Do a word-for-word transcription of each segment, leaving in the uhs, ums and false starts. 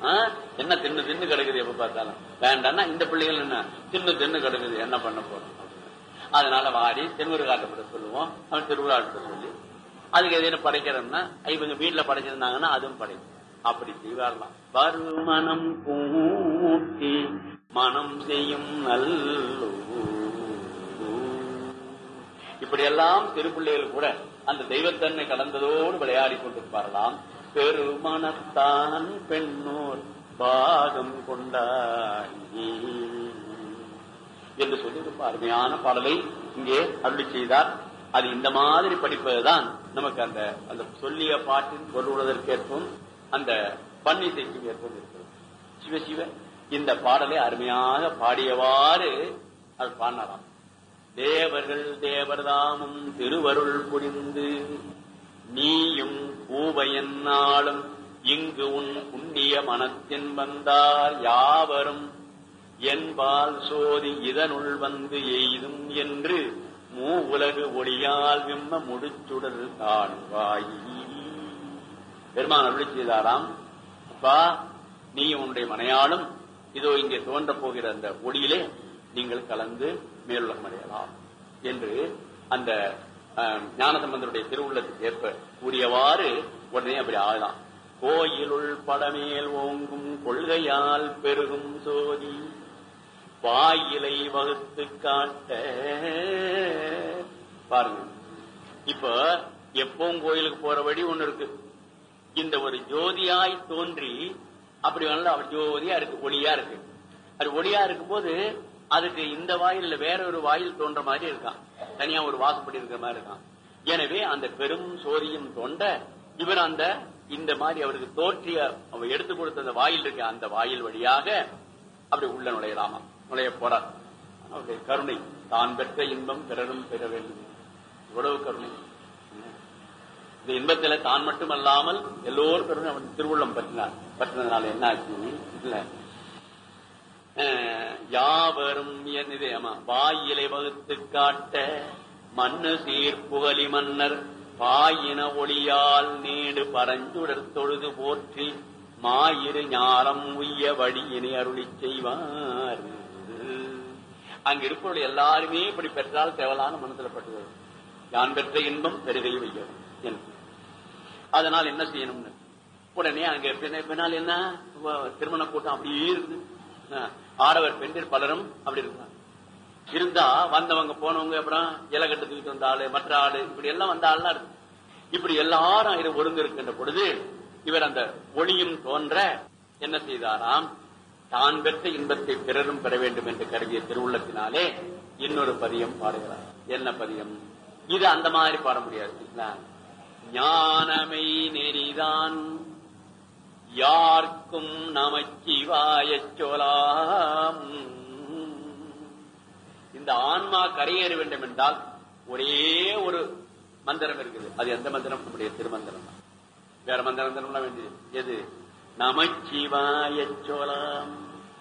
என்ன தின்னு தின்னு கிடக்குது எப்ப பார்த்தாலும் வேண்டாம்னா இந்த பிள்ளைகள் என்ன தின்னு தின்னு கிடக்குது என்ன பண்ண போறோம். அதனால வாரி திருவுரு காட்டப்பட சொல்லுவோம். அவன் திருவிழாட்ட சொல்லி அதுக்கு எதுன்னு படைக்கிறோம்னா இவங்க வீட்டுல படைச்சிருந்தாங்கன்னா அதுவும் படைக்கும். அப்படி செய்வாரலாம். வருமணம் கூட்டி மனம் செய்யும் நல்ல இப்படியெல்லாம் திருப்பிள்ளைகள் கூட அந்த தெய்வத்தன்மை கடந்ததோடு விளையாடி கொண்டிருப்பாரலாம். பெருமணத்தான் பெண்ணோர் பாகம் கொண்டாடி என்று சொல்லி ரொம்ப அருமையான பாடலை இங்கே அருளி செய்தார். அது இந்த மாதிரி படிப்பதுதான் நமக்கு அந்த அந்த சொல்லிய பாட்டின் பொருளுவதற்கேற்பும் அந்த பன்னிசைக்கும் ஏற்பம் இருக்கிறது. சிவ சிவ இந்த பாடலை அருமையாக பாடியவாறு அது பாடினாராம். தேவர்கள் தேவர்தாமும் திருவருள் புரிந்து நீயும் பூவையன்னாலும் இங்கு உன் புண்ணிய மனத்தின் வந்தார் யாவரும் என்பால் சோதி இதனுள் வந்து எய்தும் என்று மூ உலகு ஒளியால் விம்ம முடிச்சுடல் காண்பாய். பெருமான் அருளி செய்தாராம். அப்பா நீ உன்னுடைய மனையாளும் இதோ இங்கே தோன்ற போகிற அந்த ஒளியிலே நீங்கள் கலந்து மேலுலகம் அடையலாம் என்று அந்த ஞானசம்பந்தருடைய திருவுள்ளத்துக்கு ஏற்ப கூறியவாறு உடனே அப்படி ஆகலாம். கோயிலுள் படமேல் ஓங்கும் கொள்கையால் பெருகும் சோதி வாயிலை வகுத்து காட்ட. பாருங்க, இப்ப எப்பவும் கோயிலுக்கு போற வழி ஒண்ணு இருக்கு. இந்த ஒரு ஜோதியாய் தோன்றி அப்படி வேணாலும் அப்படி ஜோதியா இருக்கு, ஒளியா இருக்கு. அது ஒளியா இருக்கும் போது அதுக்கு இந்த வாயில் வேற ஒரு வாயில் தோன்ற மாதிரி இருக்கான், தனியா ஒரு வாசப்படி இருக்கிற மாதிரி இருக்கான். எனவே அந்த பெரும் சோதியும் தோன்ற இவர் அந்த இந்த மாதிரி அவருக்கு தோற்றிய அவர் எடுத்து கொடுத்த அந்த வாயில் இருக்க அந்த வாயில் வழியாக அப்படி உள்ள நுழையலாமா, நுழைய போறார். அவருடைய கருணை தான் பெற்ற இன்பம் பிறரும் பெற வேண்டும். இவ்வளவு கருணை. இந்த இன்பத்தில தான் மட்டும் அல்லாமல் எல்லோரும் கருணை அவன் திருவுள்ளம் பற்றினார். பற்றினதுனால என்ன ஆச்சு இல்ல, யாவரும் என்னதே ஆமா வாயிலை வகுத்து காட்ட மண்ணு சீர் புகழி மன்னர் பாயின ஒளியால் நீடு பரஞ்சுடர் தொழுது போற்றி மாயிரு ஞானம் உய்ய வழியினை அருளி செய்வார். அங்க இருப்பவர்கள் எல்லாருமே இப்படி பெற்றால் தேவலான மனசுல பட்டுவது. யான் பெற்ற இன்பம் பெருகை வையும் என்று. அதனால் என்ன செய்யணும்னு உடனே அங்க பின்னால் என்ன திருமண கூட்டம் அப்படியே இருக்கு. ஆடவர் பெண்கள் பலரும் அப்படி இருக்காங்க. இருந்தா வந்தவங்க போனவங்க அப்புறம் இலக்கட்டு தூக்கிட்டு வந்த ஆளு மற்ற ஆளு இப்படி எல்லாம் வந்த ஆள்லாம் இருக்கு. இப்படி எல்லாரும் இது ஒருங்கு இருக்கின்ற பொழுது இவர் அந்த ஒளியும் தோன்ற என்ன செய்தாராம், தான் பெற்ற இன்பத்தை பிறரும் பெற வேண்டும் என்று கருதிய திருவுள்ளத்தினாலே இன்னொரு பதியம் பாடுகிறார். என்ன பதியம் இது? அந்த மாதிரி பாட முடியாது. ஞானமை நெறிதான் யார்க்கும் நமச்சிவாய சொலாம். இந்த ஆன்மா கரையேற வேண்டும் என்றால் ஒரே ஒரு மந்திரம் இருக்குது. அது எந்த மந்திரம்? நம்முடைய திருமந்திரம் தான். வேற மந்திரம் வேண்டியது எது? நமச்சிவாய சொலாம்.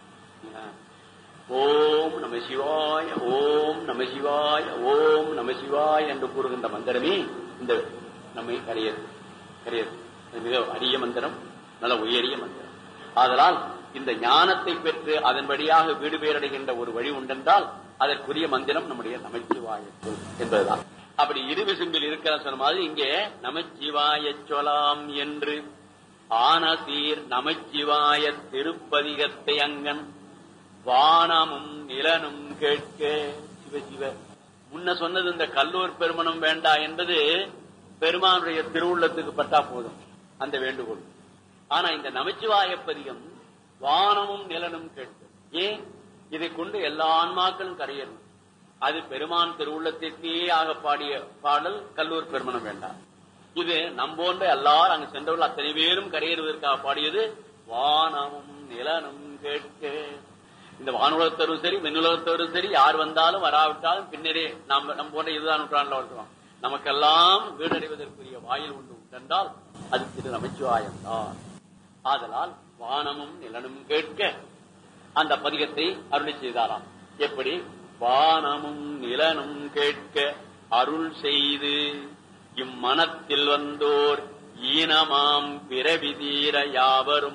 ஓம் நம சிவாய ஓம் நம சிவாய ஓம் நம சிவாய என்று கூறுகின்ற மந்திரமே இந்த நம்மை கரையேறு கரையேறு மிக அரிய மந்திரம், நல்ல உயரிய மந்திரம். ஆதலால் இந்த ஞானத்தை பெற்று அதன் வழியாக வீடு பேரடைகின்ற ஒரு வழி உண்டென்றால் அதற்குரிய மந்திரம் நம்முடைய நமச்சிவாய சொல் என்பதுதான். அப்படி இரு விசும்பில் இருக்கிற சொன்ன மாதிரி இங்கே நமச்சிவாய சொலாம் என்று ஆனசீர் நமச்சிவாய திருப்பதிகத்தை அங்கன் வானமும் நிலனும் கேட்க. சிவ சிவ முன்ன சொன்னது இந்த கல்லூர் பெருமணம் வேண்டா என்பது பெருமானுடைய திருவுள்ளத்துக்கு பட்டா போதும் அந்த வேண்டுகோள். ஆனா இந்த நமச்சிவாய பதிகம் வானமும் நிலனும் கேட்க. ஏன்? இதை கொண்டு எல்லா ஆன்மாக்களும் கரையேறும். அது பெருமான் திருவுள்ளத்திற்கே ஆக பாடிய பாடல் கல்லூர் பெருமணம் வேண்டாம். இது நம்போன்ற எல்லாரும் அங்கு சென்றவர்கள் அத்தனை பேரும் கரையேறுவதற்காக பாடியது வானமும் நிலனும் கேட்க. இந்த வானுலகத்தவரும் சரி விண்ணுலகத்தவரும் சரி யார் வந்தாலும் வராவிட்டாலும் பின்னரே நாம் நம் போன்ற இதுதான் நூற்றாண்டுல வளர்க்கிறோம். நமக்கெல்லாம் வீடடைவதற்குரிய வாயில் உண்டு உண்டென்றால் அது திரு நமச்சிவாயம்தான். ஆதலால் வானமும் நிலனும் கேட்க அந்த பதிகத்தை அருளி செய்தாராம். எப்படி? வானமும் நிலனும் கேட்க அருள் செய்து இம்மனத்தில் வந்தோர் ஈனமாம் பிறவி தீர யாவரும் புகு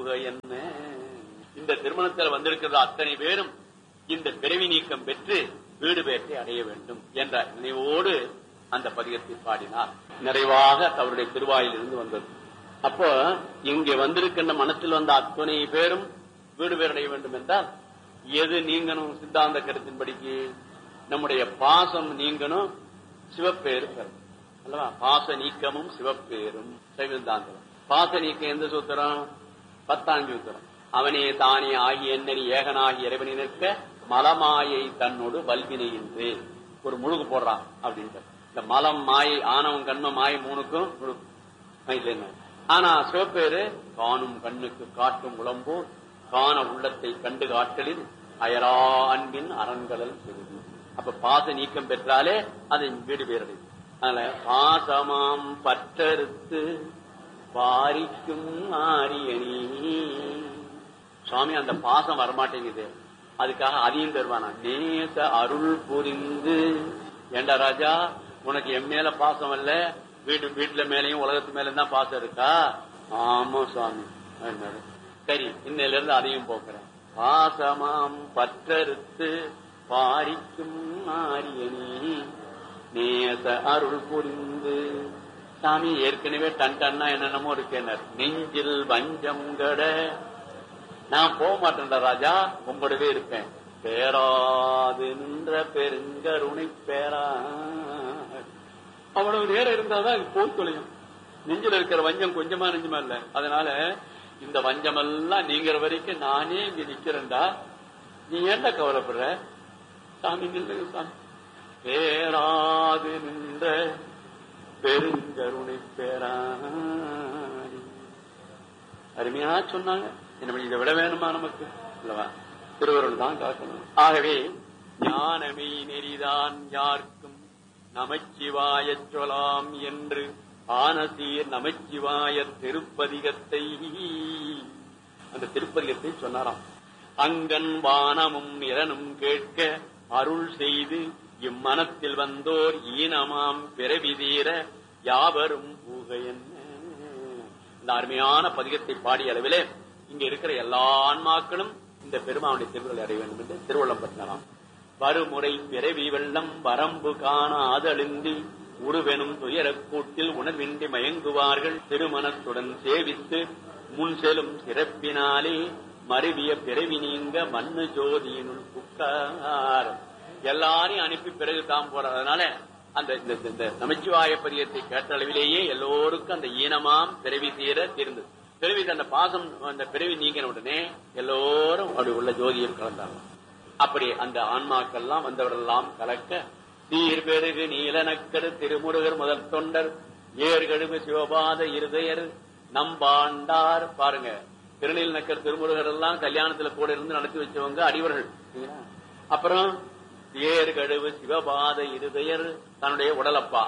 புக என்ன. இந்த திருமணத்தில் வந்திருக்கிற அத்தனை பேரும் இந்த பிறவி நீக்கம் பெற்று வீடு பேற்றை அடைய வேண்டும் என்ற நினைவோடு அந்த பதிகத்தை பாடினார். நிறைவாக அவருடைய திருவாயில் இருந்து வந்தது. அப்போ இங்கே வந்திருக்கின்ற மனத்தில் வந்த அத்தனை பேரும் வீடு பேர் அடைய வேண்டும் என்றால் எது நீங்கணும்? சித்தாந்த கருத்தின்படிக்கு நம்முடைய பாசம் நீங்கணும், சிவப்பேரு பெறும் அல்லவா? பாச நீக்கமும் சிவப்பேரும் சித்தாந்தம். பாச நீக்கம் எந்த சூத்திரம்? பத்தாஞ்சு சூத்திரம். அவனே தானே ஆகிய எண்ணறி ஏகனாகி இறைவனை நிற்க மலமாயை தன்னோடு வல்வினையின்றே ஒரு முழுகு போடுறான் அப்படின்ட்டு. இந்த மலம் மாயை ஆணவம் கண்ம மாயை மூணுக்கும் முழுகு. ஆனா சிவப்பேரு காணும் கண்ணுக்கு காட்டும் உளம்போர் காண உள்ளத்தை கண்டு காட்டலில் அயரா அன்பின் அரண்கடல் பெருது. அப்ப பாச நீக்கம் பெற்றாலே அது வீடு பேரடை. அதனால பாசமாம் பற்றறுத்து பாரிக்கும் ஆரியணி. சுவாமி அந்த பாசம் வரமாட்டேங்குது, அதுக்காக அதையும் தருவானா. நேச அருள் புரிந்து ஏண்டா ராஜா உனக்கு என் மேல பாசம் அல்ல, வீட்டு வீட்டுல மேலையும் உலகத்து மேல தான் பாசம் இருக்கா? ஆமா சுவாமி. சரி, இன்னையில இருந்து அதையும் போக்குறேன். பாசமாம் பற்றறுத்து பாரிக்கும் ஆரியணி நேச அருள் புரிந்து. சாமி ஏற்கனவே டன் டன்னா என்னென்னமோ இருக்கேன்னார். நெஞ்சில் வஞ்சம் கட நான் போக மாட்டேன்டா ராஜா, உங்களோடவே இருப்பேன். பேராது நின்ற பெருங்கருணை பேரா. அவ்வளவு நேரம் இருந்தாதான் அது போய் தொலையும். நெஞ்சில் இருக்கிற வஞ்சம் கொஞ்சமா நெஞ்சமா இல்ல. அதனால இந்த வஞ்சம் எல்லாம் நீங்கிற வரைக்கும் நானே இங்க நிக்கிறேன்டா, நீ ஏன்டா கவலைப்படுற? சாமி நில்லுங்க சாமி. பேராது நின்ற பெருங்கருணை பேரா. அருமையா சொன்னாங்க. என்ன இதை விட வேணுமா நமக்கு இல்லவா? திருவருள் தான் காக்கணும். ஆகவே ஞானமே நெறிதான் யாருக்கும் நமச்சிவாய சொலாம் என்று ஆனசீர் நமச்சிவாய திருப்பதிகத்தை அந்த திருப்பதிகத்தை சொன்னாராம். அங்கன் வானமும் நிறனும் கேட்க அருள் செய்து இம்மனத்தில் வந்தோர் ஈனமாம் பிறவி தீர யாவரும் பூக என்ன. இந்த அருமையான பதிகத்தை பாடிய அளவிலே இங்க இருக்கிற எல்லா ஆன்மாக்களும் இந்த பெருமானுடைய திருவுருளை அடைய வேண்டும் என்று திருவுள்ளம் பற்றினாராம். வருமுறை பிறவி வெள்ளம் வரம்பு காண ஆதழுந்தி உருவெனும் துயரக்கூட்டில் உணர்வின்றி மயங்குவார்கள். திருமணத்துடன் சேவித்து முன் செலும் சிறப்பினாலே மருவிய பிறவி நீங்க மண்ணு ஜோதியினுள் புக்கார். எல்லாரையும் அனுப்பி பிறகு தாம் போறதுனால அந்த இந்த நமச்சிவாய பதிகத்தை கேட்ட அளவிலேயே எல்லோருக்கும் அந்த ஈனமாம் பிறவி தீர தீர்ந்தது. பிறவி அந்த பாசம் அந்த பிறவி நீங்கின உடனே எல்லோரும் அப்படி உள்ள ஜோதியில் கலந்தாங்க. அப்படி அந்த ஆன்மாக்கள் எல்லாம் வந்தவரெல்லாம் கலக்க சீர்பெருகு நீலநக்கரு திருமுருகர் முதல் தொண்டர் ஏர்கழுவு சிவபாத இருதயர் நம்பாண்டார். பாருங்க, திருநீல் நக்கர் திருமுருகர் எல்லாம் கல்யாணத்துல கூட இருந்து நடத்தி வச்சவங்க அடிவர்கள். அப்புறம் ஏர்கழுவு சிவபாத இருதயர் தன்னுடைய உடலப்பா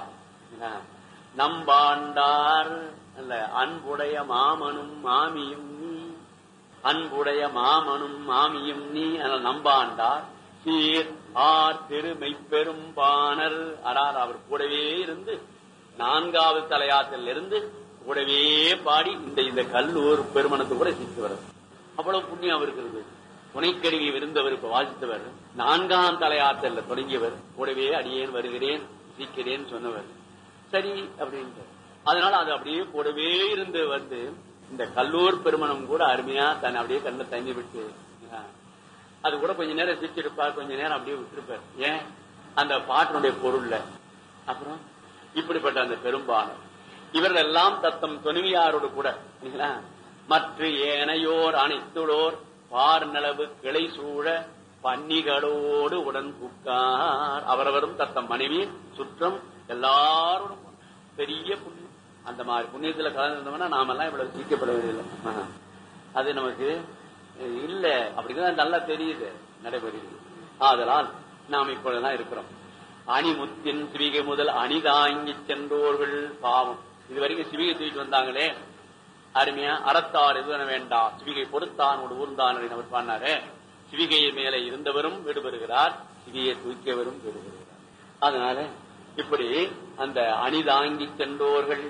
நம்பாண்டார் அல்ல. அன்புடைய மாமனும் மாமியும் நீ, அன்புடைய மாமனும் மாமியும் நீ நம்பாண்டார். சீர் ஆர் திருமை பெரும் பாணர் அடார். அவர் கூடவே இருந்து நான்காவது தலையாற்றில் இருந்து கூடவே பாடி இந்த இந்த கல்லூர் பெருமணத்தை கூட சிரித்து வர அவ்வளவு புண்ணியம் அவருக்கு. துணைக்கருவி விருந்தவர் வாசித்தவர், நான்காம் தலையாற்றல் தொடங்கியவர், கூடவே அடியேன் வருகிறேன் சீக்கிறேன் சொன்னவர். சரி அப்படின்ட்டு அதனால அது அப்படியே கூடவே இருந்து வந்து இந்த கல்லூர் பெருமணம் கூட அருமையா தன் அப்படியே கண்ணை தங்கி விட்டு அது கூட கொஞ்ச நேரம் சிரிச்சிருப்பார், கொஞ்ச நேரம் அப்படியே விட்டுருப்பார். ஏன்? அந்த பாட்டினுடைய பொருள்ல. அப்புறம் இப்படிப்பட்ட அந்த பெரும்பாலும் இவர்கள் எல்லாம் தத்தம் துணைவியாரோடு கூட மற்ற ஏனையோர் அனைத்துளோர் பார் நலவு கிளை சூழ பன்னிகளோடு உடன் புக்கார். அவரவரும் தத்தம் மனைவி சுற்றம் எல்லாரோடும் பெரிய புண்ணியம். அந்த மாதிரி புண்ணியத்துல கலந்துருந்தோம்னா நாமெல்லாம் இவ்வளவு சீக்கப்படவில்லை. அது நமக்கு இல்ல, அப்படிதான் நல்லா தெரியுது நடைபெறுகிறது. ஆதலால் நாம் இப்பொழுதுதான் இருக்கிறோம். அணிமுத்தின் சிவிகை முதல் அணிதாங்கி சென்றோர்கள் பாவம். இதுவரைக்கும் சிவிகை தூக்கிட்டு வந்தாங்களே அருமையா. அறத்தார் எதுவன வேண்டாம் சிவிகை பொறுத்தான் ஒரு ஊர்ந்தான் அவர் பாடினாரு. சிவிகை மேல இருந்தவரும் விடுபெறுகிறார், சிவிகையை தூக்கியவரும் விடுபெறுகிறார். அதனால இப்படி அந்த அணிதாங்கி சென்றோர்கள்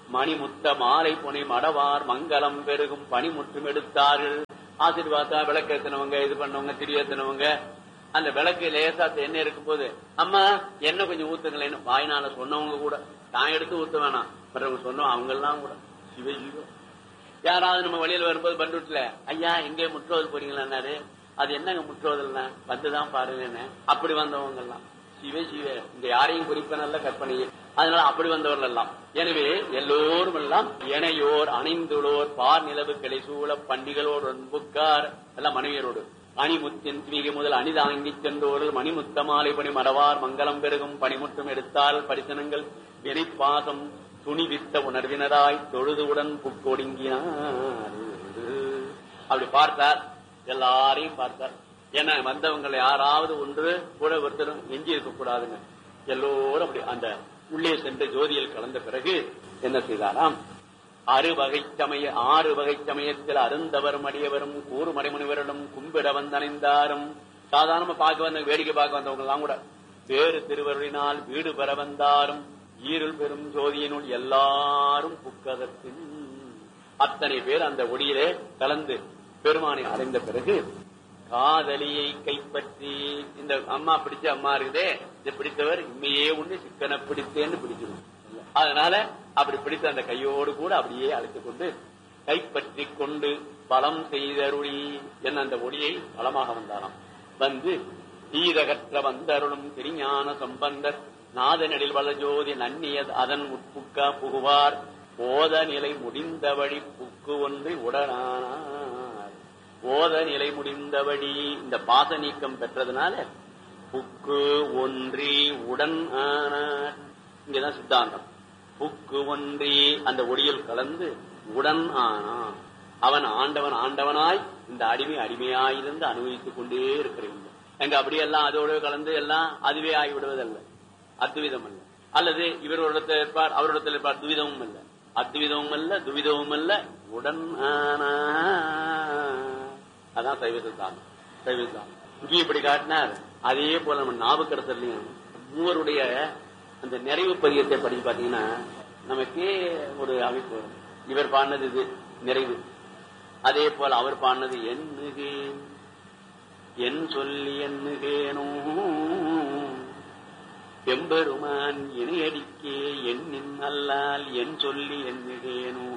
மணிமுத்த மாலை புனை மடவார் மங்களம் பெருகும் பணிமுற்றும் எடுத்தார்கள். ஆசீர்வாதா விளக்கேத்தினவங்க, இது பண்ணவங்க, திரியேத்தினவங்க, அந்த விளக்கு லேசா எண்ணெய் இருக்கும் போது அம்மா என்ன கொஞ்சம் ஊத்துங்களேன்னு வாய்னால சொன்னவங்க கூட, நான் எடுத்து ஊத்த வேணாம், மற்றவங்க சொன்னோம் அவங்க எல்லாம் கூட சிவ சிவ. யாராவது நம்ம வழியில வரும்போது பண்டுட்டுல ஐயா எங்கே முற்றோதல் போறீங்களான்னாரு, அது என்னங்க முற்றோதல்னா வந்துதான் பாருங்க, அப்படி வந்தவங்க எல்லாம் சிவ சிவ. இந்த யாரையும் குறிப்பனல்ல கற்பனையே, அதனால அப்படி வந்தவர்கள் எல்லாம். எனவே எல்லோரும் எல்லாம் இணையோர் அணிந்துள்ளோர் பார் நிலவு கிளை சூழ பண்டிகளோடு ஒன்புக்கார் எல்லாம் மனைவியரோடு அணிமுத்தின் மிக முதல் அணிதாங்கி சென்றோர்கள் மணிமுத்த மாலை பணி மடவார் மங்களம் பெருகும் பணிமுற்றும் எடுத்தால் பரிசனங்கள் வினைப்பாசம் துணிவித்த உணர்வினராய் தொழுதுவுடன் புக்கொடுங்கினார். அப்படி பார்த்தார், எல்லாரையும் பார்த்தார். ஏன்னா வந்தவங்களை யாராவது ஒன்று கூட ஒருத்தரும் எஞ்சி இருக்க கூடாதுங்க. எல்லோரும் அப்படி அந்த உள்ளே சென்று ஜோதியில் கலந்த பிறகு என்ன செய்தாராம், அறு வகை சமய ஆறு வகை சமயத்தில் அருந்தவரும் அடியவரும் கூறு மறைமுனிவரிடம் கும்பிட வந்தணைந்தாரும். சாதாரணமா பார்க்க வந்த வேடிக்கை பார்க்க வந்தவங்க எல்லாம் கூட வேறு திருவருளினால் வீடு பெற வந்தாரும். ஈருள் பெரும் ஜோதியினுள் எல்லாரும் புக்கதற்பின் அத்தனை பேர் அந்த ஒடியிலே கலந்து பெருமானை அடைந்த பிறகு காதலியை கைப்பற்றி, இந்த அம்மா பிடிச்ச அம்மா இருக்குதே, இதை பிடித்தவர் இம்மையே ஒண்ணு சிக்கன பிடித்தேன்னு பிடிக்கணும். அதனால அப்படி பிடித்த அந்த கையோடு கூட அப்படியே அழைத்துக் கொண்டு கைப்பற்றி கொண்டு பலம் செய்தருளி என்ன அந்த ஒளியை பலமாக வந்தாராம். வந்து தீரகற்ற வந்தருளும் திருஞான சம்பந்தர் நாதனடில் வளஜோதி நன்னியது அதன் உட்புக்கா புகுவார் போத நிலை முடிந்தபடி புக்கு ஒன்றி உடனானார். போத நிலை முடிந்தபடி இந்த பாச நீக்கம் பெற்றதுனால புக்கு ஒன்றி உடன் ஆனார். இங்கதான் சித்தாந்தம். புக்கு ஒன்றி அந்த ஒளியில் கலந்து உடன் ஆனான். அவன் ஆண்டவன் ஆண்டவனாய் இந்த அடிமை அடிமையாயிருந்து அனுபவித்துக் கொண்டே இருக்கிறீங்க. எங்க அப்படியெல்லாம் அதோடு கலந்து எல்லாம் அதுவே ஆகிவிடுவதல்ல, அத்விதம் அல்ல. அல்லது இவரோடத்தில் இருப்பார் அவரோடத்தில் இருப்பார், துவிதமும் அல்ல, அத்விதமும் அல்ல, துவிதமும் அல்ல, உடன் ஆனா. அதான் சைவ சித்தாந்தம். சைவ சித்தாந்தம் இங்கே இப்படி காட்டினார். அதே போல நம்ம நாவுக்கரசர்லயும் மூவருடைய அந்த நிறைவு பதியத்தை படிச்சு பாத்தீங்கன்னா நமக்கே ஒரு அமைப்பு. இவர் பாடினது இது நிறைவு. அதே போல அவர் பாடினது எண்ணுகேன் என் சொல்லி எண்ணுகேனோ எம்பெருமான் இணையடிக்கே எண்ணின் அல்லால் என் சொல்லி எண்ணுகேனோ.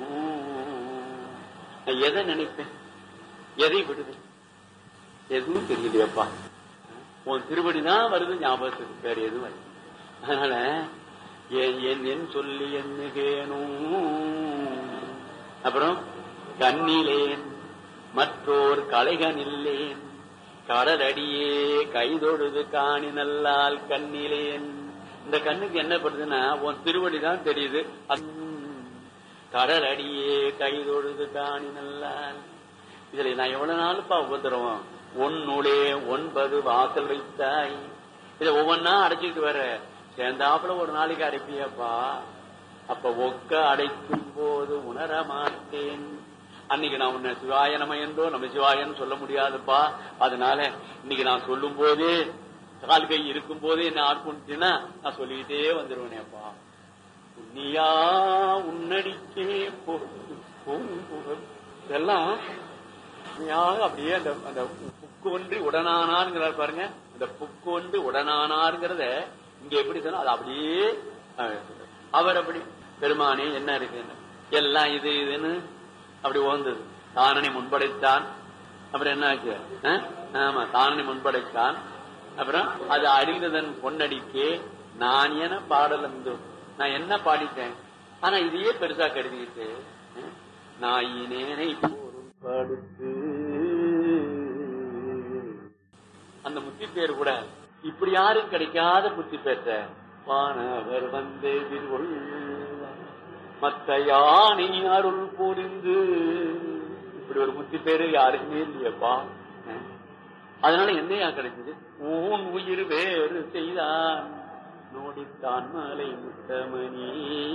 எதை நினைப்பேன், எதை விடுவேன், எதுவும் தெரியலையப்பா. உன் திருவடிதான் வருது ஞாபகத்துக்கு, வேற எதுவும் வருது. அதனால என் என் சொல்லி எண்ணுகேனோ. அப்புறம் கண்ணிலேன் மற்றோர் கலைகனில்லேன் கடலடியே கைதொழுது காணி நல்லால் கண்ணிலேன். இந்த கண்ணுக்கு என்ன படுதுன்னா உன் திருவடிதான் தெரியுது. கடலடியே கைதொழுது காணி நல்லால். இதுல நான் எவ்வளவு நாளுப்பா உபத்திரவம். ஒன்னுளே ஒன்பது வாசல் வைத்தாய். இத ஒவ்வொன்னா அடைச்சிட்டு வர சேர்ந்தாப்புல ஒரு நாளைக்கு அடைப்பியப்பா. அப்ப ஒக்க அடைக்கும் போது உணர மாட்டேன். அன்னைக்கு நான் உன்னை சிவாய நம என்றோ நம்ம சிவாயன்னு சொல்ல முடியாதுப்பா. அதனால இன்னைக்கு நான் சொல்லும் போதே கால் கை இருக்கும் போதே என்ன ஆட்கொண்டுச்சுன்னா நான் சொல்லிக்கிட்டே வந்துருவேனேப்பா. உன்னியா உன்னடிக்கே போகும் இதெல்லாம் அப்படியே அந்த அந்த புக்கு ஒன்றி உடனானாருங்கிறார் பாருங்க. அந்த புக்கு ஒன்றி உடனானாருங்கிறத இங்க எப்படி சொன்னா அது அப்படியே அவர் அப்படி பெருமானே என்ன இருக்கு எல்லாம் இது இதுன்னு அப்படி ஓந்தது. தானனை முன்படைத்தான். அப்புறம் என்ன ஆச்சு? ஆமா, தானனை முன்படைத்தான். அப்புறம் அது அறிந்ததன் பொன்னடிக்கே நான் என பாடலந்து. நான் என்ன பாடிட்டேன், ஆனா இதையே பெருசா கருதிட்டு நாயினேனை பொருட்படுத்து. அந்த முத்தி பேர் கூட இப்படி யாரும் கிடைக்காத முத்தி பெற்ற வானவர் வந்தே விருள் மத்த யானை அருள் புரிந்து. இப்படி ஒரு முத்தி பேரு யாருக்குமே இல்லையப்பா. அதனால என்னையா கிடைச்சது? ஊன் உயிர் வேறு செய்தான் நோடித்தான் மலை முத்தமணி.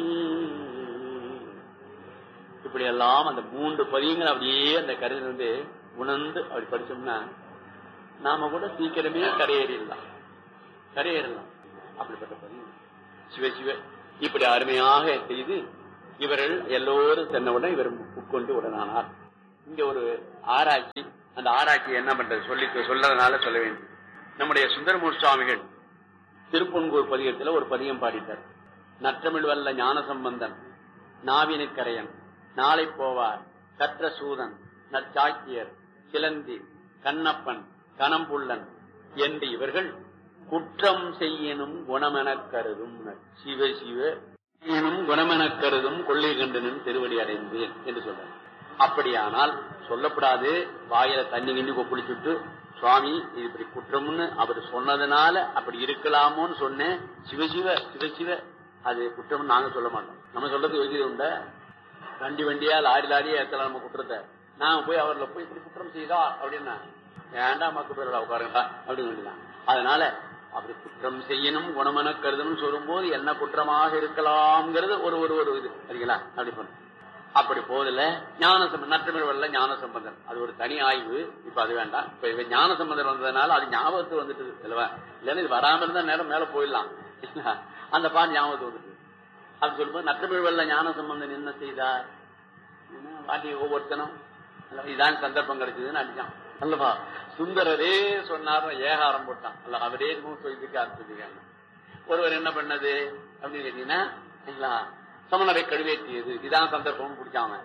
இப்படி எல்லாம் அந்த மூன்று பதியங்கள் அப்படியே அந்த கருதில் வந்து உணர்ந்து அப்படி படிச்சோம்னா நாம கூட சீக்கிரமே கரையேறிடலாம் கரையேறலாம் அப்படிப்பட்ட பதிவு. சிவ சிவ இப்படி அருமையாக செய்து இவர்கள் எல்லோரும் சென்னவுடன் இவர் உட்கொண்டு உடனானார். இங்க ஒரு ஆராய்ச்சி, அந்த ஆராய்ச்சி என்ன பண்றது சொல்லி சொல்றதுனால சொல்ல வேண்டும். நம்முடைய சுந்தரமூர்த்தி சுவாமிகள் திருப்பொன்கூர் பதிகத்தில் ஒரு பதிகம் பாடிட்டார். நற்றமிழ் வல்ல ஞான சம்பந்தன், நாவினுக்கரையன், நாளை போவார், கற்ற சூதன், நற்சாக்கியர், சிலந்தி, கண்ணப்பன், கணம்புள்ளன் என்று இவர்கள் குற்றம் செய்யணும் குணமெனக் கருதும். சிவ சிவ செய்யணும் குணமெனக் கருதும் கொள்ளை கண்டனும் திருவடி அடைந்தேன் என்று சொல்றார். அப்படியானால் சொல்லப்படாது, வாயில தண்ணி கிண்டி கொப்பளிச்சுட்டு சுவாமி இது இப்படி குற்றம்னு அவர் சொன்னதுனால அப்படி இருக்கலாமோன்னு சொன்னேன். சிவசிவ சிவசிவ அது குற்றம் நாங்க சொல்ல மாட்டோம். நம்ம சொல்றது யோகிதை உண்ட. வண்டி வண்டியா லாரி லாரியா ஏத்தலாம் நம்ம குற்றத்தை. நாங்க போய் அவர்ல போய் இப்படி குற்றம் செய்தா அப்படின்னா ஏண்டாம் மக்கள் பேரோட உட்காருங்களா அப்படின்னு வேண்டிதான். அதனால அப்படி குற்றம் செய்யணும் குணமென கருதணும் சொல்லும் போது என்ன குற்றமாக இருக்கலாம்ங்கிறது ஒரு ஒரு ஒரு இது சரிங்களா அப்படி பண்ண. அப்படி போதில்ல ஞான சம்பந்தம், நற்றமிழ் வல்ல ஞான சம்பந்தன், அது ஒரு தனி ஆய்வு. இப்ப அது வேண்டாம். இப்ப இவ ஞான சம்பந்தம் வந்ததுனால அது ஞாபகத்து வந்துட்டு இல்லவா, இல்லைன்னா இது வராம இருந்தா நேரம் மேல போயிடலாம். அந்த பாட்டு ஞாபகத்து வந்துட்டு அப்படி சொல்லும்போது நற்றமிழ் வல்ல ஞான சம்பந்தன் என்ன செய்தார், பாட்டி ஒவ்வொருத்தனும் இதான் சந்தர்ப்பம் கிடைச்சதுன்னு அடிச்சான் அல்லவா. சுந்தரரே சொன்னார், ஏகாரம் போட்டான் அல்ல, அவரே சொல்லிக்க ஆரம்பிச்சிருக்காங்க. ஒருவர் என்ன பண்ணது அப்படின்னு கேட்டீங்கன்னா சமணரை கழுவேற்றியது, இதான் சந்தர்ப்பம் பிடிச்சாம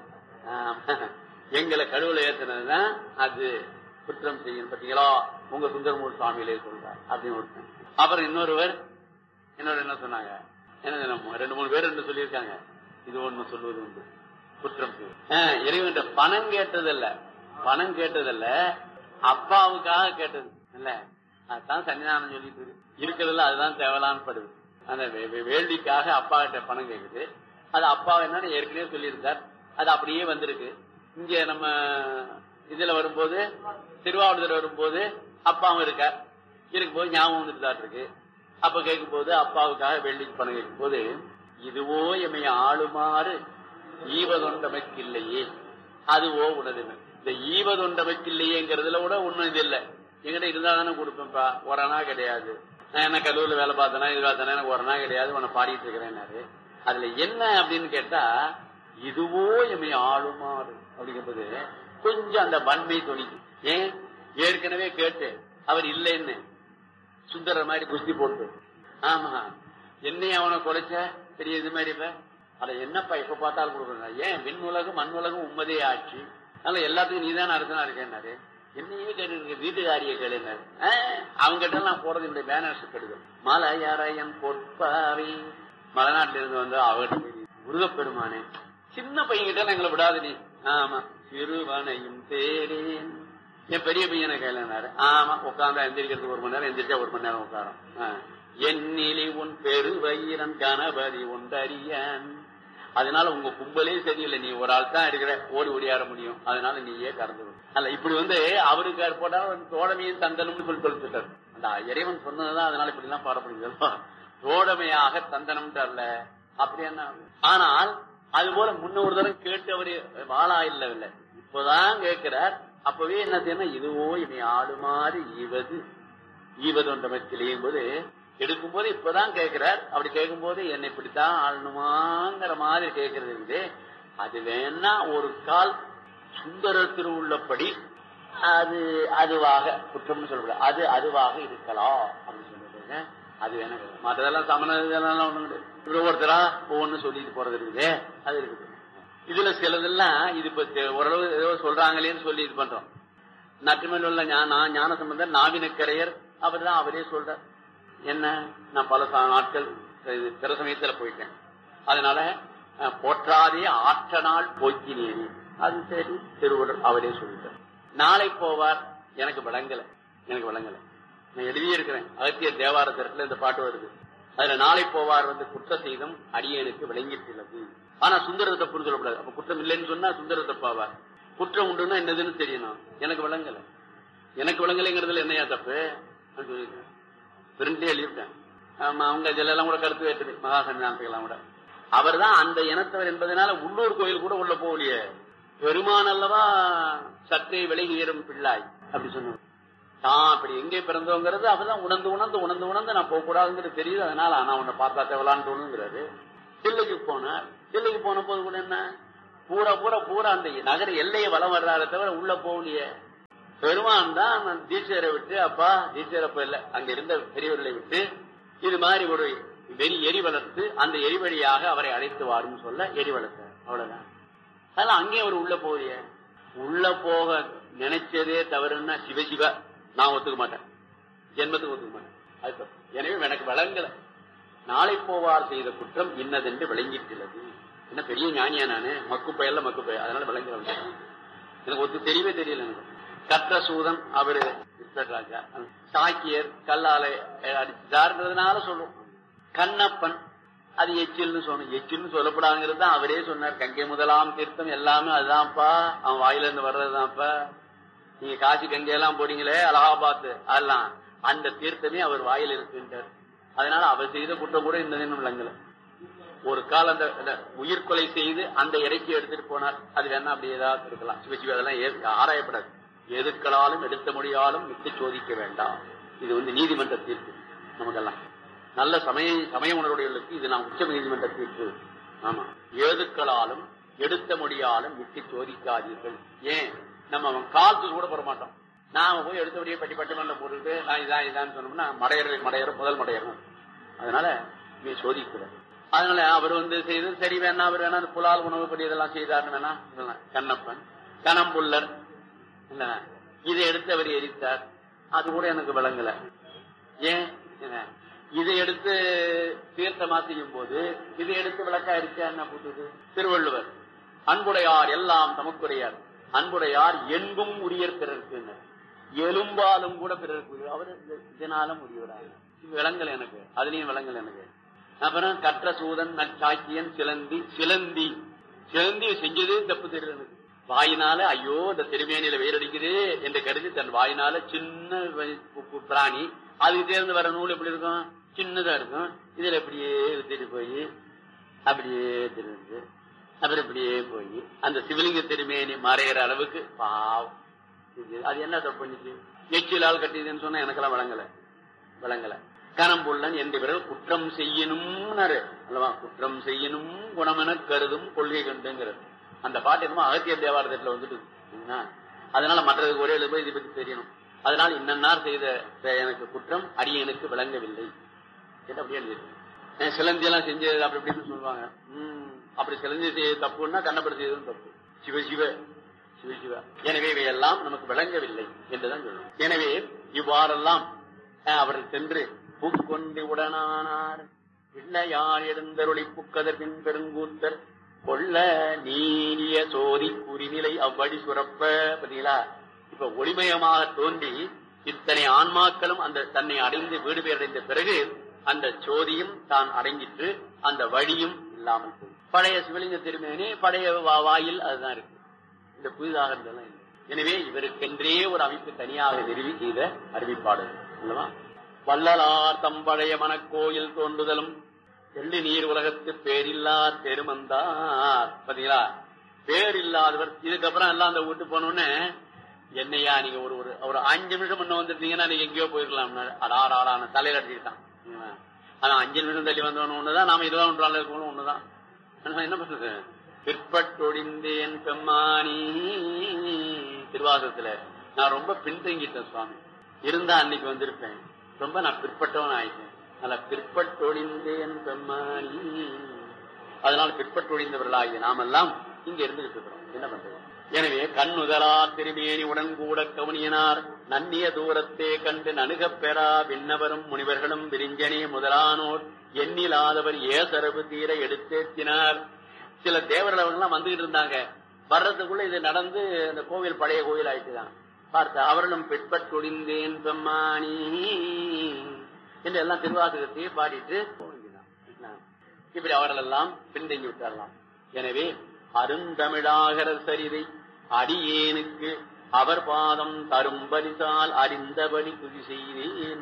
எங்களை கழுவுல ஏற்றினதுதான் அது குற்றம் செய்யும் பார்த்தீங்களா உங்க சுந்தரமூர்த்தி சுவாமியிலே சொல்றார் அப்படின்னு ஒருத்தன். அப்புறம் இன்னொருவர் இன்னொரு என்ன சொன்னாங்க, என்ன ரெண்டு மூணு பேர் என்ன சொல்லியிருக்காங்க, இது ஒண்ணு சொல்லுவது உண்டு குற்றம் செய்யும். இறைவன் பணம் கேட்டதில்ல, பணம் கேட்டதில்ல அப்பாவுக்காக கேட்டது இல்ல. அதுதான் சன்னிதானம் சொல்லிட்டு இருக்கிறதுல அதுதான் தேவலான்னு படுது. அந்த வேள்விக்காக அப்பா கிட்ட பணம் கேக்குது. அது அப்பா என்னன்னு ஏற்கனவே சொல்லியிருக்கார். அது அப்படியே வந்திருக்கு. இங்க நம்ம இதுல வரும்போது திருவாவூர் வரும்போது அப்பாவும் இருக்கார், இருக்கும்போது ஞாபகம் வந்துட்டு தான் இருக்கு. அப்ப கேட்கும் போது அப்பாவுக்காக வேள்விக்கு பணம் கேட்கும் போது இதுவோ எமைய ஆளுமாறு ஈவதொண்டமைக்கு இல்லையே அதுவோ உனதுன்னு. இந்த ஈவதொண்டமைக்கு இல்லையேங்கிறதுல கூட ஒண்ணும் இது இல்லை. எங்கிட்ட இருந்தா தானே கொடுப்பேன்ப்பா, ஒரணா கிடையாது. நான் என்ன கல்லூரில வேலை பார்த்தேனா இது பார்த்தேனா எனக்கு ஒரணா கிடையாது, உன்னை பாடிட்டு இருக்கிறேன்னாரு. அதுல என்ன அப்படின்னு கேட்டா இதுவோ எமை ஆளுமாறு அப்படிங்கும்போது கொஞ்சம் அந்த வன்மை துணிக்கும். ஏன் ஏற்கனவே கேட்டு அவர் இல்லைன்னு சுந்தரர் மாதிரி குஸ்தி போட்டு ஆமா என்னைய அவனை குறைச்ச பெரிய இது மாதிரி இப்ப அத என்னப்பா எப்ப பார்த்தாலும் கொடுக்குறா, ஏன் விண் உலகம் மண் உலகம் உண்மதே ஆட்சி, அதனால எல்லாத்துக்கும் நீதான அரசனா இருக்கேன்னாரு. என்னையே கேட்டு வீட்டுக்காரிய கேளுனாரு. அவங்க கிட்ட நான் போறது இந்த பேனர்ஸ் கெடுக்கும். மலையறையன் பொற்பாவி மலைநாட்டில இருந்து வந்து அவர்கிட்ட முருகப்பெருமானே சின்ன பையன் கிட்ட எங்களை விடாது நீ. ஆமா சிறுவனையும் தேரேன் என் பெரிய பையனை கேளுனாரு. ஆமா உட்காந்தா எந்திரிக்கிறதுக்கு ஒரு மணி நேரம், எந்திரிச்சா ஒரு மணி நேரம் உட்காரம். எண்ணிலி உன் பெருவயிரன் கணபதி ஒன்றறியான். அதனால உங்க கும்பலே சரியில்லை, நீ ஒரு ஆள் தான் இருக்கிற, ஓடி ஓடியாட முடியும், அதனால நீயே கறந்து அல்ல. இப்படி வந்து அவருக்கு போட்டாலும் தோழமையும் தந்தனும்னு சொல்லி சொல்லிட்டார். அந்த இறைவன் சொன்னதுதான் அதனால இப்படி எல்லாம் பாடப்படுகிறது. தோழமையாக தந்தனம் அல்ல அப்படி என்ன. ஆனால் அது போல முன்ன ஒரு தரம் கேட்டு அவரு வாழா இல்லவில்லை, இப்பதான் கேட்கிறார். அப்பவே என்ன செய்யணும், இதுவோ இனி ஆடுமாறு ஈவது ஈவது ஒன்றமைத்திலேயும் போது எடுக்கும் போது இப்பதான் கேட்கிறார். அப்படி கேட்கும் போது என்னை இப்படித்தான் ஆளணுமாங்கிற மாதிரி கேட்கறது இருக்குது. அது வேணா ஒரு கால் சுந்தர திருவுள்ளப்படி அது அதுவாக குற்றம்னு சொல்லக்கூடாது, அது அதுவாக இருக்கலாம் அப்படின்னு சொல்லிட்டு அது வேணா. மற்றதெல்லாம் சமண இதெல்லாம் ஒண்ணு இப்படி ஒருத்தரா ஒவ்வொன்னு சொல்லிட்டு போறது இருக்குது, அது இருக்குது. இதுல சிலதெல்லாம் இது இப்ப ஓரளவு ஏதோ சொல்றாங்களேன்னு சொல்லி இது பண்றோம். நற்றுமையில் உள்ள ஞான ஞான சம்பந்தர் நாவினக்கரையர் அவர் தான் அவரே சொல்றார். என்ன, நான் பல நாட்கள் பிற சமயத்துல போயிட்டேன், அதனால போற்றாதே ஆற்ற நாள் போக்கினேன். அது சரி திருவள்ளுவர் அவரே சொல்லிட்டார். நாளை போவார் எனக்கு விளங்கல, எனக்கு விளங்கல. நான் எழுதியே இருக்கிறேன், அகத்தியர் தேவார தரத்துல இந்த பாட்டு வருது. அதுல நாளை போவார் வந்து குற்ற செய்தம் அடியனுக்கு விளங்கிட்டுள்ளது. ஆனா சுந்தர தப்புன்னு சொல்லக்கூடாது. அப்ப குற்றம் இல்லைன்னு சொன்னா சுந்தர தப்பாவார். குற்றம் உண்டுன்னா என்னதுன்னு தெரியணும். எனக்கு விளங்கல, எனக்கு விளங்கலைங்கிறதுல என்னையா தப்பு சொல்லியிருக்கேன், பிரிண்டே எழுதிவிட்டேன். ஆமா அவங்க இதெல்லாம் கூட கருத்து வேற்றுது மகா சன்னிதானத்துக்கெல்லாம் கூட. அவர் தான் அந்த இனத்தவர் என்பதனால உள்ளூர் கோயில் கூட உள்ள போகலையே. பெருமான் அல்லவா சற்றே விலகி ஏறும் பிள்ளாய் அப்படி சொன்னார். தான் அப்படி எங்கே பிறந்தோங்கிறது அவர்தான் உணர்ந்து உணர்ந்து உணர்ந்து உணர்ந்து நான் போக கூடாதுங்கிறது தெரியுது. அதனால நான் உன்னை பார்த்தா தேவலான்னு தோணுங்கிறாரு. தில்லைக்கு போனார். தில்லைக்கு போன போது கூட என்ன பூரா பூரா பூரா அந்த நகர எல்லையை வலம் வர்றாரு தவிர உள்ள போகலையே. பெருமான் தான் தீட்சரை விட்டு, அப்பா தீட்சரப்ப இல்ல அங்க இருந்த பெரியவர்களை விட்டு இது மாதிரி ஒரு வெறி எரி வளர்த்து அந்த எரிவழியாக அவரை அழைத்து வாரும் சொல்ல எரி வளர்த்தார். அவ்வளவுதான். அதெல்லாம் அங்கேயும் அவர் உள்ள போறிய உள்ள போக நினைச்சதே தவறுன்னா சிவசிவ நான் ஒத்துக்க மாட்டேன், ஜென்மத்துக்கு ஒத்துக்க மாட்டேன். அது எனவே எனக்கு வழங்கல. நாளை போவார் செய்த குற்றம் இன்னதென்று விளங்கிட்டுள்ளது. என்ன பெரிய ஞானியா நானு, மக்கு பயல்ல மக்கு பய, அதனால விளங்க எனக்கு ஒத்து தெரியவே தெரியல. எனக்கு கற்ற சூதன் அவரு ராஜா சாக்கியர் கல்லாலை அடிச்சுதாருன்றதுனால சொல்லுவோம். கண்ணப்பன் அது எச்சில்னு சொன்ன எச்சில்னு சொல்லப்படாங்கிறது தான் அவரே சொன்னார். கங்கை முதலாம் தீர்த்தம் எல்லாமே அதுதான்ப்பா, அவன் வாயில இருந்து வர்றதுதான்ப்பா. நீங்க காசி கங்கை எல்லாம் போறீங்களே அலகாபாத், அதெல்லாம் அந்த தீர்த்தமே அவர் வாயில் இருக்குன்றார். அதனால அவர் செய்த குற்றம் கூட இந்த தினம் விளங்கல. ஒரு கால அந்த உயிர்கொலை செய்து அந்த இறைச்சி எடுத்துட்டு போனார். அது வேணா அப்படி ஏதாவது இருக்கலாம். சிவசிவ அதெல்லாம் ஆராயப்படாது. எதுக்களாலும் எடுத்த முடியாலும் விட்டு சோதிக்க வேண்டாம். இது வந்து நீதிமன்ற தீர்ப்பு. நமக்கெல்லாம் நல்ல சமய சமய உணர்வுடையவர்களுக்கு இது நான் உச்ச நீதிமன்ற தீர்ப்பு. ஆமா, எதுக்களாலும் எடுத்த முடியாலும் விட்டு சோதிக்காதீர்கள். ஏன் நம்ம அவன் காலத்துக்கு கூட போட மாட்டோம். நாம போய் எடுத்தபடியே பட்டி பட்டிமன்ற போட்டுட்டு நான் இதான் இதான்னு சொன்னோம்னா மடையற மடையற முதல் மடையறும். அதனால நீ சோதிக்கூடாது. அதனால அவர் வந்து செய்தது சரி வேணா, அவர் வேணா புலால் உணவு படி இதெல்லாம் செய்தார்னு வேணா சொல்லலாம். கண்ணப்பன் கணம்புள்ளர் இல்ல இதை எடுத்து அவர் எரித்தார். அது கூட எனக்கு விளங்கல. ஏன் இதை எடுத்து தீர்த்தமா செய்யும் போது இதை எடுத்து விளக்கா எரிச்சா என்ன போட்டுது? திருவள்ளுவர் அன்புடையார் எல்லாம் தமக்குடையார், அன்புடையார் என்பும் உரியர் பிறருக்கு, எலும்பாலும் கூட பிறருக்கு. அவர் இதனாலும் உரியவராக விளங்கல் எனக்கு, அதுலயும் விளங்கல் எனக்கு. அப்புறம் கற்ற சூதன் நற்சாக்கியன் சிலந்தி சிலந்தி சிலந்தி செஞ்சது தப்பு தெரியல. வாயினால ஐயோ இந்த திருமேனியில வேரடிக்குது என்று கருதி தன் வாயினால சின்ன பிராணி அதுக்கு தேர்ந்து வர நூல் எப்படி இருக்கும்? சின்னதா இருக்கும். இதுல எப்படியே வித்துட்டு போய் அப்படியே திருந்து அப்புறம் இப்படியே போய் அந்த சிவலிங்க திருமேனி மறைகிற அளவுக்கு பாவம். அது என்ன தப்பு பண்ணிச்சு? எச்சிலால் கட்டிதுன்னு சொன்னா எனக்கெல்லாம் விளங்கல விளங்கல. கணம்புள்ளன் என்பவர்கள் குற்றம் செய்யணும் அல்லவா, குற்றம் செய்யணும் குணமென கருதும் கொள்கை கண்டுங்கிறது அந்த பாட்டு என்னமோ அகத்தியர் தேவாரத்துல வந்துட்டு. அதனால மற்றதுக்கு ஒரே எழுது இதை பத்தி தெரியணும். அதனால இன்னன்னார் செய்த எனக்கு குற்றம் அடியனுக்கு விளங்கவில்லை என்று அப்படியே எழுதிருக்கு. சிலந்தி எல்லாம் செஞ்சது அப்படி இப்படின்னு சொல்லுவாங்க. உம் அப்படி சிலந்தி செய்ய தப்புன்னா கண்ணப்படி செய்ததும் தப்பு. சிவசிவ சிவசிவ எனவே இவையெல்லாம் நமக்கு விளங்கவில்லை என்றுதான் சொல்லணும். எனவே இவ்வாறெல்லாம் அவர் சென்று பூக்கொண்டு உடனானார் பிள்ளையார் எழுந்தருளி புக்கதர் பின் பெருங்கூத்தர் கொள்ள நீரிய சோதி குறிநிலை அவ்வடி சுரப்ப. பார்த்தீங்களா, இப்ப ஒளிமயமாக தோன்றி இத்தனை ஆன்மாக்களும் அந்த தன்னை அடைந்து வீடு பேர் அடைந்த பிறகு அந்த சோதியும் தான் அடங்கிட்டு அந்த வழியும் இல்லாமல் போய் பழைய சிவலிங்க திருமேனி பழைய வாயில் அதுதான் இருக்கு. இந்த புதிதாக இருந்தெல்லாம் இல்லை. எனவே இவருக்கென்றே ஒரு அமைப்பு தனியாக நிறுவி செய்த அறிவிப்பாடு அல்லவா. வள்ளலார் தம்பழைய மனக்கோயில் தோன்றுதலும் எள்ளி நீர் உலகத்து பேரில்லார் பெருமந்தார். பாத்தீங்களா, பேர் இல்லாதவர். இதுக்கப்புறம் எல்லாம் அந்த வீட்டு போனோன்னு என்னையா நீங்க ஒரு ஒரு அஞ்சு நிமிஷம் முன்ன வந்துருந்தீங்கன்னா நீங்க எங்கேயோ போயிருக்கலாம். ஆறு ஆறான தலையில அடிச்சுட்டான். ஆனா அஞ்சு நிமிஷம் தள்ளி வந்தவன ஒண்ணுதான், நாம இருபது ஒன்றாள் இருக்கணும் ஒண்ணுதான். என்ன பண்றது? பிற்பட்டொடிந்தேன் பெம்மானி திருவாசகத்துல நான் ரொம்ப பின்தங்கிட்டேன் சுவாமி. இருந்தா அன்னைக்கு வந்திருப்பேன். ரொம்ப நான் பிற்பட்டவன் ஆயிட்டேன். அதனால பிற்பட்டொழிந்தேன் பெம்மானி. அதனால பிற்பட்டொழிந்தவர்களாகிய நாமெல்லாம் இங்க இருந்துகிட்டு இருக்கிறோம். என்ன பண்றது? எனவே கண்ணுதலா திருமேனி உடன் கூட கவனியனார் நன்னிய தூரத்தே கண்டு நணுகப் பெறா விண்ணவரும் முனிவர்களும் விரிஞ்சனே முதலானோர் எண்ணிலாதவர் ஏசரவு தீர எடுத்தேற்றினார். சில தேவர்கள் எல்லாம் வந்துகிட்டு இருந்தாங்க. வர்றதுக்குள்ள இது நடந்து அந்த கோவில் பழைய கோவில் ஆயிட்டுதான் பார்த்த அவர்களும் பிற்பட்டொழிந்தேன் பெம்மானி என்று எல்லாம் திருவாசகத்தையே பாடிட்டு இப்படி அவர்கள் எல்லாம் பின்தங்கி விட்டாரலாம். எனவே அருந்தமிழாகர சரிதை அடியேனுக்கு அவர் பாதம் தரும் பரிசால் அறிந்தபடி துதி செய்தேன்.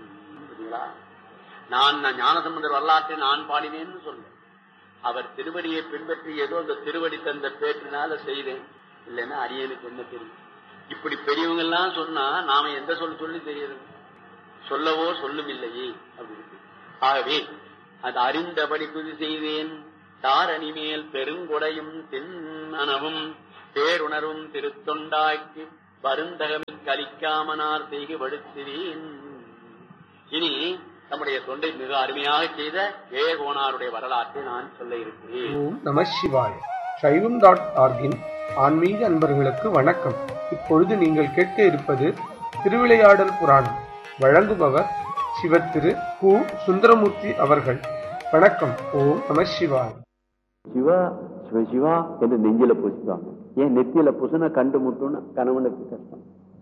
நான் ஞானசம்பந்தர் வரலாற்றை நான் பாடினேன்னு சொல்றேன். அவர் திருவடியை பின்பற்றி ஏதோ அந்த திருவடி தந்த பேற்றினால செய்தேன். இல்லைன்னா அடியேனுக்கு என்ன தெரியும்? இப்படி பெரியவங்க எல்லாம் சொன்னா நாம எந்த சொல்ல சொல்லி தெரியுது? சொல்லவோ சொல்லும் இல்லையே அப்படி இருக்கு. ஆகவே அது அறிந்தபடி துதி செய்வேன். தாரணி மேல் பெருங்கொடையும் தென்னனவும் பேருணர்வும் திருத்தொண்டாய்க்கு வருந்தகமில் கலிக்காமனார் செய்கு படுத்துவேன். இனி நம்முடைய தொண்டை மிக அருமையாக செய்த ஏகோனாருடைய வரலாற்றை நான் சொல்ல இருக்கிறேன். ஓம் நம சிவாய. சைவம் டாட் ஆர்கின் ஆன்மீக அன்பர்களுக்கு வணக்கம். இப்பொழுது நீங்கள் கேட்க இருப்பது திருவிளையாடல் புராணம். வழங்குபவர் சிவத்திரு கு சுந்தரமூர்த்தி அவர்கள். வணக்கம். ஓம் நம சிவாய. சிவா சிவ சிவா என்று நெஞ்சில பூசிப்பாங்க. ஏன் நெத்தியில பூசினா கண்டு முட்டுன்னு கணவனுக்கு கஷ்டம்.